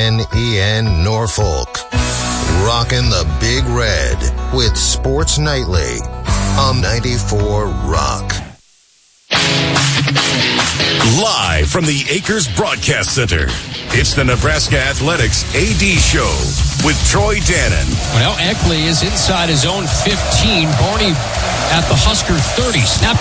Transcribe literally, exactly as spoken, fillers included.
N E N Norfolk. Rockin' the Big Red with Sports Nightly on ninety-four Rock. Live from the Acres Broadcast Center, it's the Nebraska Athletics A D Show with Troy Dannon. Well, Eckley is inside his own fifteen. Barney at the Husker thirty. Snap